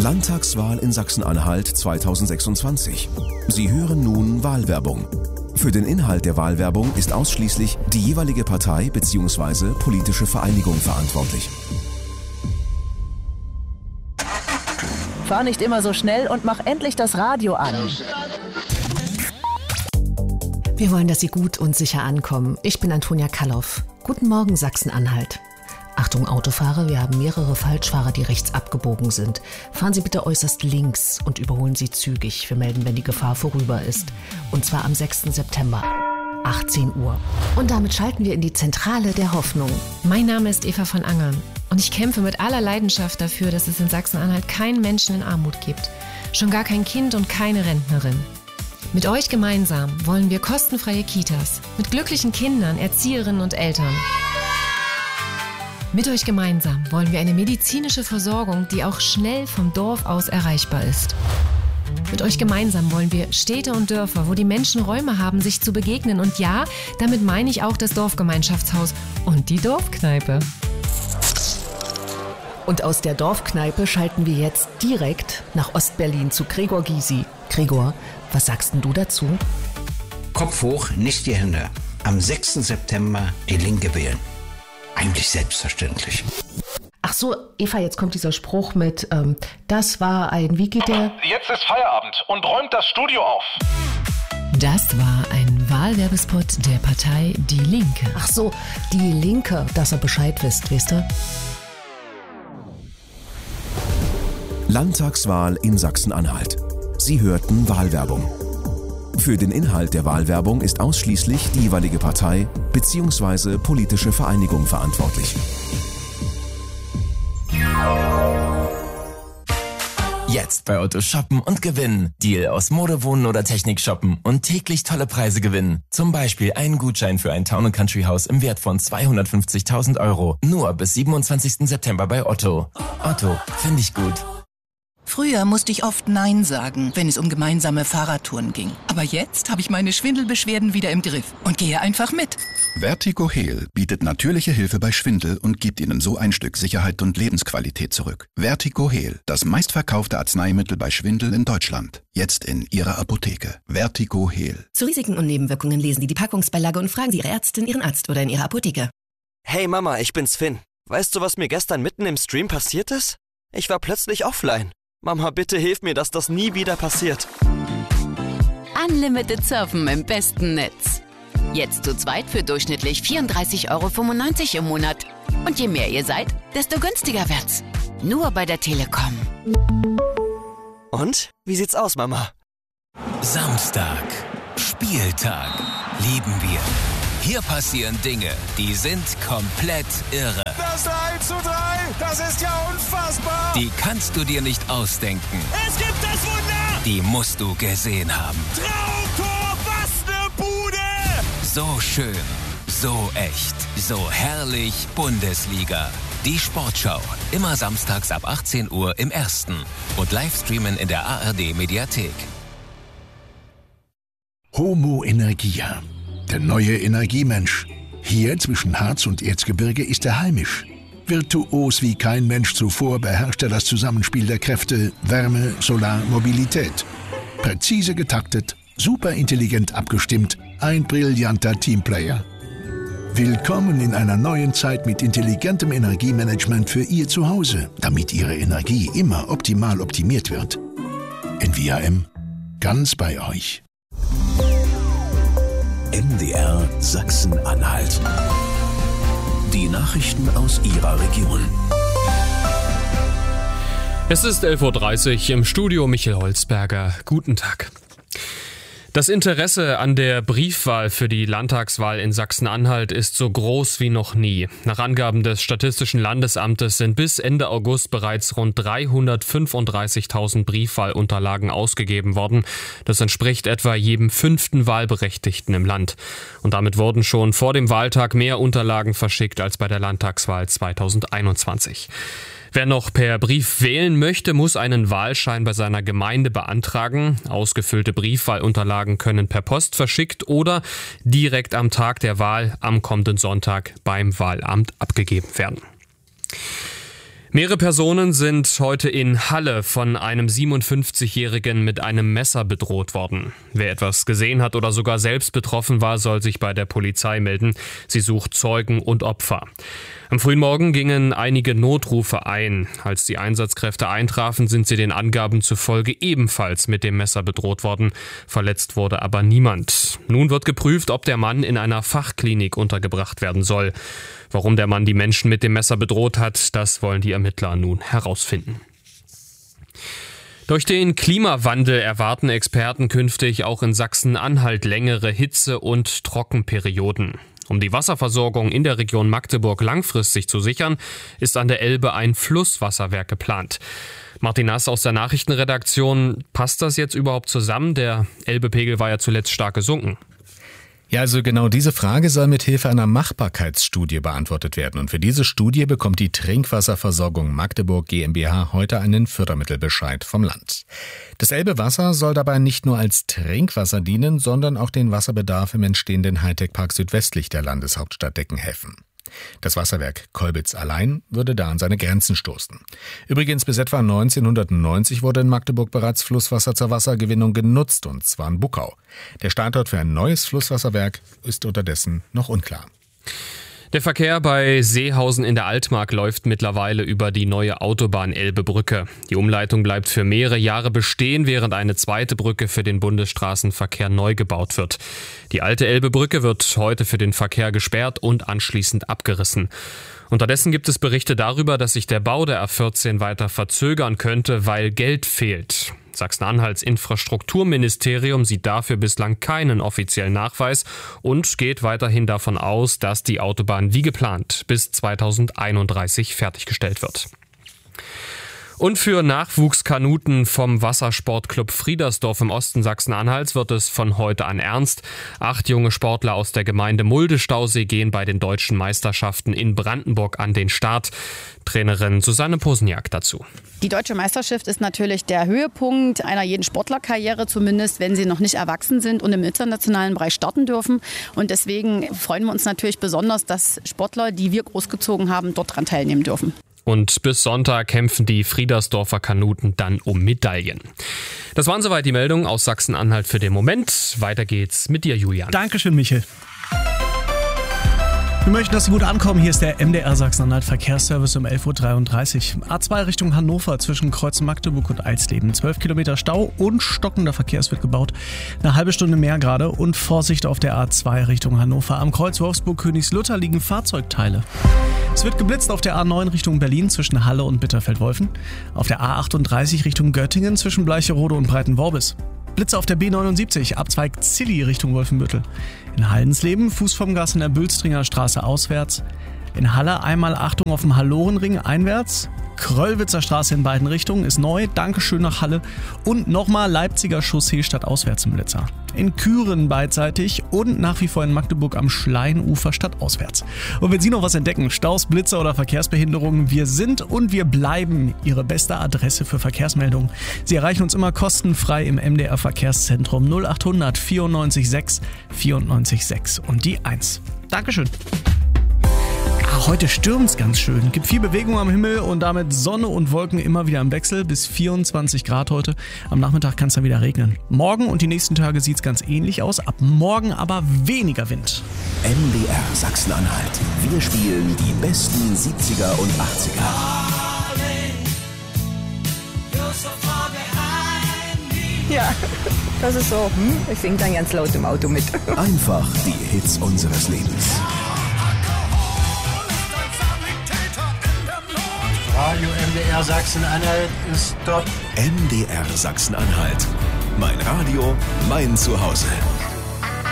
Landtagswahl in Sachsen-Anhalt 2026. Sie hören nun Wahlwerbung. Für den Inhalt der Wahlwerbung ist ausschließlich die jeweilige Partei bzw. politische Vereinigung verantwortlich. Fahr nicht immer so schnell und mach endlich das Radio an. Wir wollen, dass Sie gut und sicher ankommen. Ich bin Antonia Kalloff. Guten Morgen, Sachsen-Anhalt. Achtung Autofahrer, wir haben mehrere Falschfahrer, die rechts abgebogen sind. Fahren Sie bitte äußerst links und überholen Sie zügig. Wir melden, wenn die Gefahr vorüber ist. Und zwar am 6. September, 18 Uhr. Und damit schalten wir in die Zentrale der Hoffnung. Mein Name ist Eva von Angern und ich kämpfe mit aller Leidenschaft dafür, dass es in Sachsen-Anhalt keinen Menschen in Armut gibt. Schon gar kein Kind und keine Rentnerin. Mit euch gemeinsam wollen wir kostenfreie Kitas mit glücklichen Kindern, Erzieherinnen und Eltern. Mit euch gemeinsam wollen wir eine medizinische Versorgung, die auch schnell vom Dorf aus erreichbar ist. Mit euch gemeinsam wollen wir Städte und Dörfer, wo die Menschen Räume haben, sich zu begegnen. Und ja, damit meine ich auch das Dorfgemeinschaftshaus und die Dorfkneipe. Und aus der Dorfkneipe schalten wir jetzt direkt nach Ostberlin zu Gregor Gysi. Gregor, was sagst denn du dazu? Kopf hoch, nicht die Hände. Am 6. September die Linke wählen. Eigentlich selbstverständlich. Ach so, Eva, jetzt kommt dieser Spruch mit, das war ein, wie geht der? Jetzt ist Feierabend und räumt das Studio auf. Das war ein Wahlwerbespot der Partei Die Linke. Ach so, die Linke, dass ihr Bescheid wisst, wisst ihr? Landtagswahl in Sachsen-Anhalt. Sie hörten Wahlwerbung. Für den Inhalt der Wahlwerbung ist ausschließlich die jeweilige Partei bzw. politische Vereinigung verantwortlich. Jetzt bei Otto shoppen und gewinnen. Deal aus Mode, Wohnen oder Technik shoppen und täglich tolle Preise gewinnen. Zum Beispiel einen Gutschein für ein Town & Country Haus im Wert von 250.000 €. Nur bis 27. September bei Otto. Otto, finde ich gut. Früher musste ich oft Nein sagen, wenn es um gemeinsame Fahrradtouren ging. Aber jetzt habe ich meine Schwindelbeschwerden wieder im Griff und gehe einfach mit. Vertigo Heal bietet natürliche Hilfe bei Schwindel und gibt Ihnen so ein Stück Sicherheit und Lebensqualität zurück. Vertigo Heal, das meistverkaufte Arzneimittel bei Schwindel in Deutschland. Jetzt in Ihrer Apotheke. Vertigo Heal. Zu Risiken und Nebenwirkungen lesen Sie die Packungsbeilage und fragen Sie Ihre Ärztin, Ihren Arzt oder in Ihrer Apotheke. Hey Mama, ich bin's Finn. Weißt du, was mir gestern mitten im Stream passiert ist? Ich war plötzlich offline. Mama, bitte hilf mir, dass das nie wieder passiert. Unlimited Surfen im besten Netz. Jetzt zu zweit für durchschnittlich 34,95 € im Monat. Und je mehr ihr seid, desto günstiger wird's. Nur bei der Telekom. Und? Wie sieht's aus, Mama? Samstag. Spieltag. Lieben wir. Hier passieren Dinge, die sind komplett irre. Das 3:3, das ist ja unfassbar. Die kannst du dir nicht ausdenken. Es gibt das Wunder. Die musst du gesehen haben. Traumtor, was ne Bude. So schön, so echt, so herrlich Bundesliga. Die Sportschau, immer samstags ab 18 Uhr im Ersten und Livestreamen in der ARD Mediathek. Homo Energia. Der neue Energiemensch. Hier zwischen Harz und Erzgebirge ist er heimisch. Virtuos wie kein Mensch zuvor beherrscht er das Zusammenspiel der Kräfte Wärme, Solar, Mobilität. Präzise getaktet, superintelligent abgestimmt, ein brillanter Teamplayer. Willkommen in einer neuen Zeit mit intelligentem Energiemanagement für Ihr Zuhause, damit Ihre Energie immer optimal optimiert wird. NVAM, ganz bei euch. MDR Sachsen-Anhalt. Die Nachrichten aus Ihrer Region. Es ist 11:30 Uhr im Studio Michael Holzberger. Guten Tag. Das Interesse an der Briefwahl für die Landtagswahl in Sachsen-Anhalt ist so groß wie noch nie. Nach Angaben des Statistischen Landesamtes sind bis Ende August bereits rund 335.000 Briefwahlunterlagen ausgegeben worden. Das entspricht etwa jedem 5. Wahlberechtigten im Land. Und damit wurden schon vor dem Wahltag mehr Unterlagen verschickt als bei der Landtagswahl 2021. Wer noch per Brief wählen möchte, muss einen Wahlschein bei seiner Gemeinde beantragen. Ausgefüllte Briefwahlunterlagen können per Post verschickt oder direkt am Tag der Wahl am kommenden Sonntag beim Wahlamt abgegeben werden. Mehrere Personen sind heute in Halle von einem 57-Jährigen mit einem Messer bedroht worden. Wer etwas gesehen hat oder sogar selbst betroffen war, soll sich bei der Polizei melden. Sie sucht Zeugen und Opfer. Am frühen Morgen gingen einige Notrufe ein. Als die Einsatzkräfte eintrafen, sind sie den Angaben zufolge ebenfalls mit dem Messer bedroht worden. Verletzt wurde aber niemand. Nun wird geprüft, ob der Mann in einer Fachklinik untergebracht werden soll. Warum der Mann die Menschen mit dem Messer bedroht hat, das wollen die Ermittler nun herausfinden. Durch den Klimawandel erwarten Experten künftig auch in Sachsen-Anhalt längere Hitze- und Trockenperioden. Um die Wasserversorgung in der Region Magdeburg langfristig zu sichern, ist an der Elbe ein Flusswasserwerk geplant. Martin Nass aus der Nachrichtenredaktion, passt das jetzt überhaupt zusammen? Der Elbepegel war ja zuletzt stark gesunken. Ja, also genau diese Frage soll mit Hilfe einer Machbarkeitsstudie beantwortet werden. Und für diese Studie bekommt die Trinkwasserversorgung Magdeburg GmbH heute einen Fördermittelbescheid vom Land. Das Elbewasser soll dabei nicht nur als Trinkwasser dienen, sondern auch den Wasserbedarf im entstehenden Hightech-Park südwestlich der Landeshauptstadt decken helfen. Das Wasserwerk Kolbitz allein würde da an seine Grenzen stoßen. Übrigens, bis etwa 1990 wurde in Magdeburg bereits Flusswasser zur Wassergewinnung genutzt, und zwar in Buckau. Der Standort für ein neues Flusswasserwerk ist unterdessen noch unklar. Der Verkehr bei Seehausen in der Altmark läuft mittlerweile über die neue Autobahn Elbe-Brücke. Die Umleitung bleibt für mehrere Jahre bestehen, während eine zweite Brücke für den Bundesstraßenverkehr neu gebaut wird. Die alte Elbe-Brücke wird heute für den Verkehr gesperrt und anschließend abgerissen. Unterdessen gibt es Berichte darüber, dass sich der Bau der A14 weiter verzögern könnte, weil Geld fehlt. Sachsen-Anhalts Infrastrukturministerium sieht dafür bislang keinen offiziellen Nachweis und geht weiterhin davon aus, dass die Autobahn wie geplant bis 2031 fertiggestellt wird. Und für Nachwuchskanuten vom Wassersportclub Friedersdorf im Osten Sachsen-Anhalts wird es von heute an ernst. 8 junge Sportler aus der Gemeinde Mulde-Stausee gehen bei den deutschen Meisterschaften in Brandenburg an den Start. Trainerin Susanne Posniak dazu. Die deutsche Meisterschaft ist natürlich der Höhepunkt einer jeden Sportlerkarriere, zumindest wenn sie noch nicht erwachsen sind und im internationalen Bereich starten dürfen. Und deswegen freuen wir uns natürlich besonders, dass Sportler, die wir großgezogen haben, dort dran teilnehmen dürfen. Und bis Sonntag kämpfen die Friedersdorfer Kanuten dann um Medaillen. Das waren soweit die Meldungen aus Sachsen-Anhalt für den Moment. Weiter geht's mit dir, Julian. Dankeschön, Michel. Wir möchten, dass Sie gut ankommen. Hier ist der MDR Sachsen-Anhalt Verkehrsservice um 11.33 Uhr. A2 Richtung Hannover zwischen Kreuz Magdeburg und Eisleben. 12 Kilometer Stau und stockender Verkehr. Es wird gebaut. Eine halbe Stunde mehr gerade. Und Vorsicht auf der A2 Richtung Hannover. Am Kreuz Wolfsburg-Königslutter liegen Fahrzeugteile. Es wird geblitzt auf der A9 Richtung Berlin zwischen Halle und Bitterfeld-Wolfen. Auf der A38 Richtung Göttingen zwischen Bleicherode und Breitenworbis. Blitze auf der B79, Abzweig Zilli Richtung Wolfenbüttel. In Haldensleben, Fuß vom Gas in der Bülstringer Straße auswärts. In Halle einmal Achtung auf dem Hallorenring einwärts. Kröllwitzer Straße in beiden Richtungen ist neu, Dankeschön nach Halle. Und nochmal Leipziger Chaussee statt auswärts im Blitzer. In Küren beidseitig und nach wie vor in Magdeburg am Schleinufer statt auswärts. Und wenn Sie noch was entdecken, Staus, Blitzer oder Verkehrsbehinderungen, wir sind und wir bleiben Ihre beste Adresse für Verkehrsmeldungen. Sie erreichen uns immer kostenfrei im MDR Verkehrszentrum 0800 94 6 94 6 und die 1. Dankeschön. Heute stürmt's ganz schön. Gibt viel Bewegung am Himmel und damit Sonne und Wolken immer wieder im Wechsel. Bis 24 Grad heute. Am Nachmittag kann es dann wieder regnen. Morgen und die nächsten Tage sieht's ganz ähnlich aus. Ab morgen aber weniger Wind. MDR Sachsen-Anhalt. Wir spielen die besten 70er und 80er. Ja, das ist so. Ich singe dann ganz laut im Auto mit. Einfach die Hits unseres Lebens. Radio MDR Sachsen-Anhalt ist top. MDR Sachsen-Anhalt. Mein Radio, mein Zuhause.